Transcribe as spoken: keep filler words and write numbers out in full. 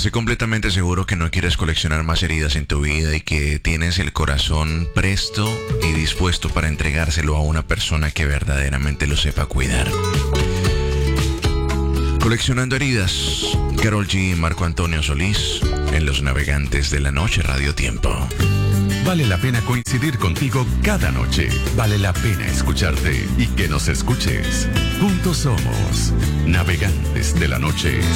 Estoy completamente seguro que no quieres coleccionar más heridas en tu vida y que tienes el corazón presto y dispuesto para entregárselo a una persona que verdaderamente lo sepa cuidar. Coleccionando heridas, Karol G y Marco Antonio Solís en Los Navegantes de la Noche Radio Tiempo. Vale la pena coincidir contigo cada noche. Vale la pena escucharte y que nos escuches. Juntos somos Navegantes de la Noche.